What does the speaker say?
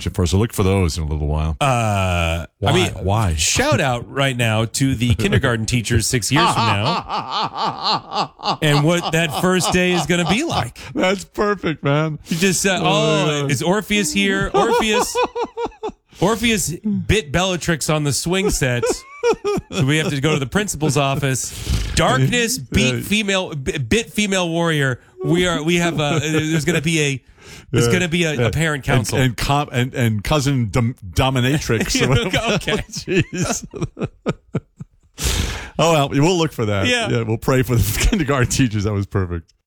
future for us. So look for those in a little while. Why? Shout out right now to the kindergarten teachers 6 years from now and what that first day is going to be like. That's perfect, man. You just said, is Orpheus here? Orpheus bit Bellatrix on the swing set. So we have to go to the principal's office. Darkness bit female warrior. There's going to be a parent council and cousin dominatrix. Okay. Jeez. Oh well, we'll look for that. Yeah, we'll pray for the kindergarten teachers. That was perfect.